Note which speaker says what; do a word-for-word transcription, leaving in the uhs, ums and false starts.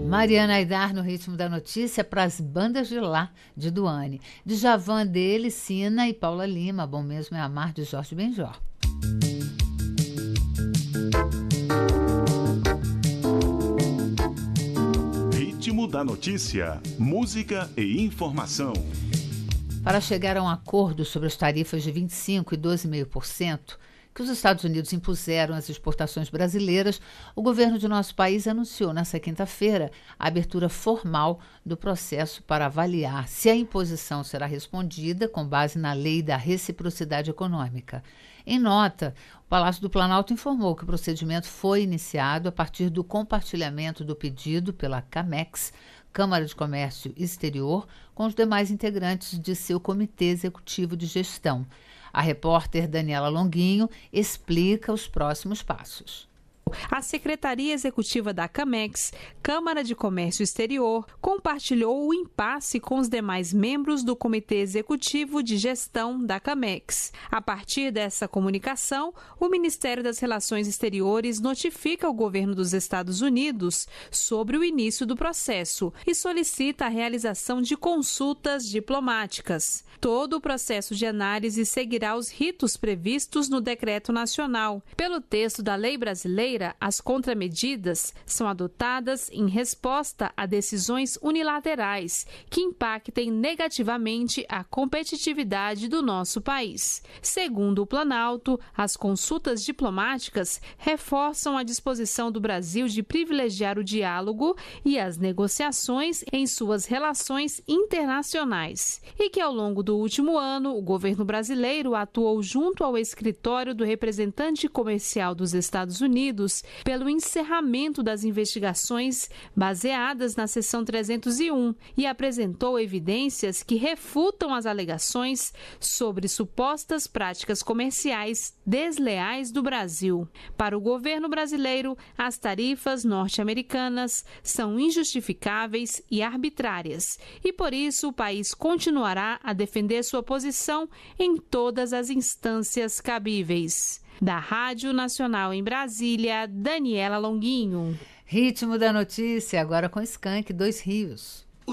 Speaker 1: Mariana Aidar no ritmo da notícia para as bandas de lá, de Duane. Djavan dele, Sina e Paula Lima. Bom mesmo é amar, de Jorge Benjor.
Speaker 2: Ritmo da notícia, música e informação.
Speaker 1: Para chegar a um acordo sobre as tarifas de vinte e cinco por cento e doze vírgula cinco por cento que os Estados Unidos impuseram às exportações brasileiras, o governo de nosso país anunciou nesta quinta-feira a abertura formal do processo para avaliar se a imposição será respondida com base na lei da reciprocidade econômica. Em nota, o Palácio do Planalto informou que o procedimento foi iniciado a partir do compartilhamento do pedido pela CAMEX, Câmara de Comércio Exterior, com os demais integrantes de seu Comitê Executivo de Gestão. A repórter Daniela Longuinho explica os próximos passos.
Speaker 3: A Secretaria Executiva da CAMEX, Câmara de Comércio Exterior, compartilhou o impasse com os demais membros do Comitê Executivo de Gestão da CAMEX. A partir dessa comunicação, o Ministério das Relações Exteriores notifica o governo dos Estados Unidos sobre o início do processo e solicita a realização de consultas diplomáticas. Todo o processo de análise seguirá os ritos previstos no Decreto Nacional. Pelo texto da lei brasileira, as contramedidas são adotadas em resposta a decisões unilaterais que impactem negativamente a competitividade do nosso país. Segundo o Planalto, as consultas diplomáticas reforçam a disposição do Brasil de privilegiar o diálogo e as negociações em suas relações internacionais e que, ao longo do último ano, o governo brasileiro atuou junto ao escritório do representante comercial dos Estados Unidos pelo encerramento das investigações baseadas na seção trezentos e um e apresentou evidências que refutam as alegações sobre supostas práticas comerciais desleais do Brasil. Para o governo brasileiro, as tarifas norte-americanas são injustificáveis e arbitrárias e, por isso, o país continuará a defender sua posição em todas as instâncias cabíveis. Da Rádio Nacional em Brasília, Daniela Longuinho.
Speaker 1: Ritmo da notícia, agora com Skank, Dois Rios.